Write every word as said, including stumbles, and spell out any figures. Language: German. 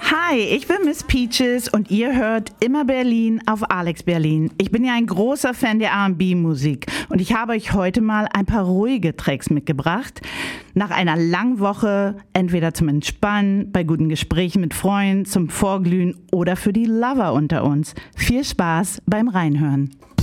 Hi, ich bin Miss Peaches und ihr hört immer Berlin auf Alex Berlin. Ich bin ja ein großer Fan der R und B-Musik und ich habe euch heute mal ein paar ruhige Tracks mitgebracht. Nach einer langen Woche, entweder zum Entspannen, bei guten Gesprächen mit Freunden, zum Vorglühen oder für die Lover unter uns. Viel Spaß beim Reinhören.